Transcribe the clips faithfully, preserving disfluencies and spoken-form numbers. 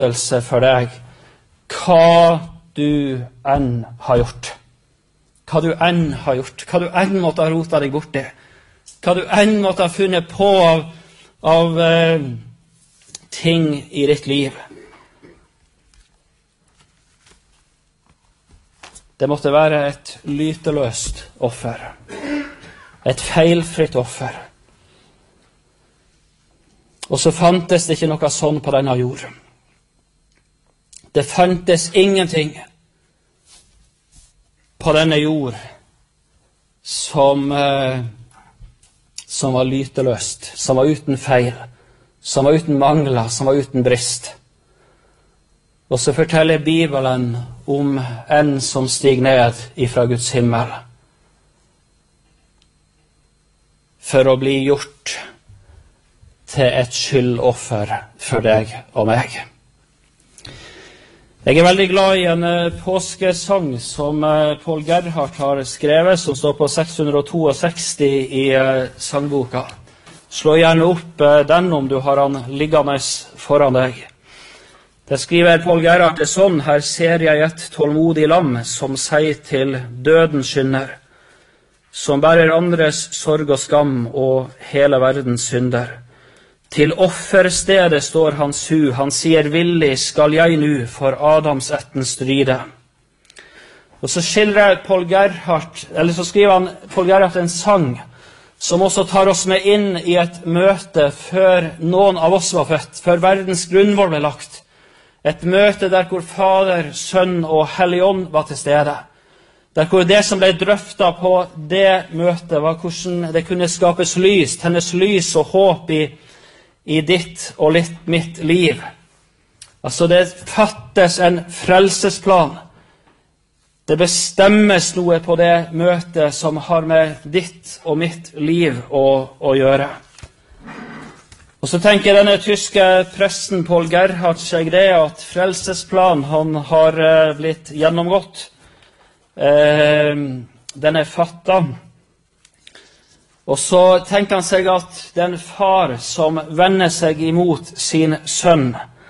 for deg, hva du enn har gjort. Hva du enn har gjort. Hva du enn måtte ha rotet deg bort i. Hva du enn måtte ha funnet på av, av eh, ting i ditt liv. Det måtte være et lyteløst offer. Et feilfritt offer. Og så fantes det ikke noe sånn på denne jord. Det fantes ingenting på denne jord som, eh, som var lyteløst, som var uten feil, som var uten mangler, som var uten brist. Og så forteller Bibelen om en som stiger ned ifra Guds himmel for å bli gjort til et skyldoffer for deg og meg. Jeg er veldig glad i en påskesang som Paul Gerhardt har skrevet, som står på seks hundre sekstito i sangboka. Slå gjerne opp den om du har den liggende foran deg. Det skriver Paul Gerhardt det sånn: her ser jeg et tålmodig lam som sier til døden skynder, som bærer andres sorg og skam og hele verdens synder. Til offerstedet står hans hu, han sier villig skal jeg nu for Adams ætten stride. Og så skildrer Paul Gerhardt, eller så skriver han Paul Gerhardt en sang som også tar oss med inn i et møte før noen av oss var født, før verdens grunnvoll ble lagt. Et møte der hvor Fader, Sønn og Hellig Ånd var til stede. Der hvor det som ble drøftet på det møtet var hvordan det kunne skapes lys, tennes lys og håp i i ditt og litt mitt liv. Altså det fattes en frelsesplan. Det bestemmes noe på det møtet som har med ditt og mitt liv å, å gjøre. Og så tenker denne tyske presten Paul Gerhardt seg det at frelsesplanen han har blitt gjennomgått. Eh, den er fattet. Og så tenker han seg at det er en far som vender seg imot sin sønn.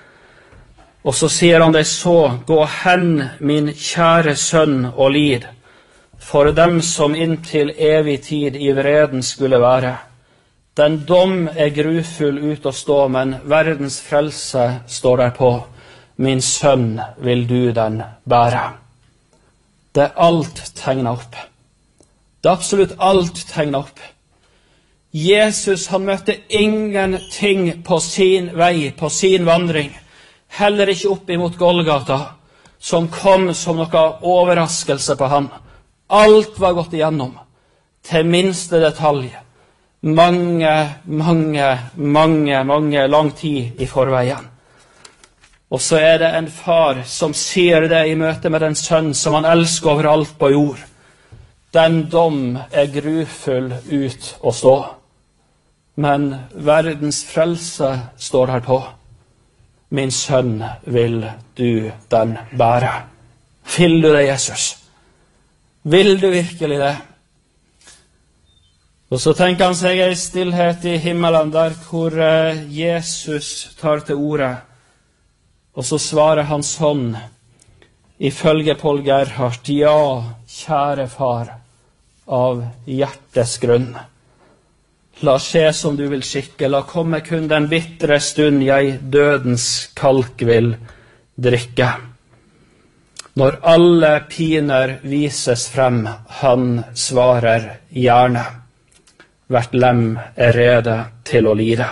Og så sier han det så: gå hen, min kjære sønn, og lid, for dem som inntil evig tid i vreden skulle være. Den dom er grufull ut å stå, men verdens frelse står der på. Min sønn, vil du den bære. Det er alt tegnet opp. Det er absolutt alt tegnet opp. Jesus, han møtte ingenting på sin vei, på sin vandring, heller ikke opp imot Golgata, som kom som noe overraskelse på ham. Alt var gått igjennom, til minste detalj, mange, mange, mange, mange lang tid i forveien. Og så er det en far som sier det i møte med den sønn som han elsker overalt på jord. Den dom er grufull ut å stå. Men verdens frelse står her på. Min sønn, vil du den bære. Vil du det, Jesus? Vil du virkelig det? Og så tenker han seg en stillhet i himmelen der hvor Jesus tar til ordet. Og så svarer han sånn, ifølge Paul Gerhardt: ja, kjære far, av hjertes grunn. La skje som du vil skikke, la komme kun den bittre stund jeg dødens kalk vil drikke. Når alle piner vises frem, han svarer gjerne. Hvert lem er rede til å lide.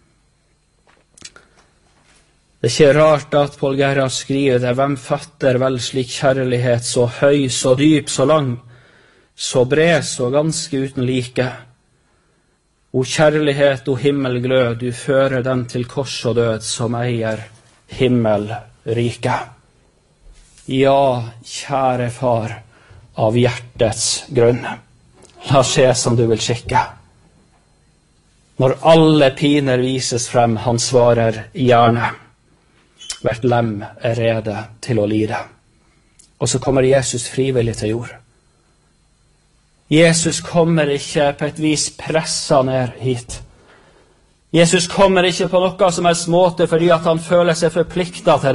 Det er ikke rart at Paul Gerhardt skriver det: hvem fatter vel slik kjærlighet, så høy, så dyp, så lang, så bred, så ganske uten like. O kjærlighet, o himmelglød, du fører den til kors og død, som eier himmelriket. Ja, kjære far, av hjertets grunn, la skje som du vil skikke. Når alle piner vises frem, han svarer gjerne. Hvert lem er rede til å lide. Og så kommer Jesus frivillig til jord. Jesus kommer ikke på et vis presset ned hit, Jesus kommer ikke på noe som helst måte fordi at han føler seg forpliktet til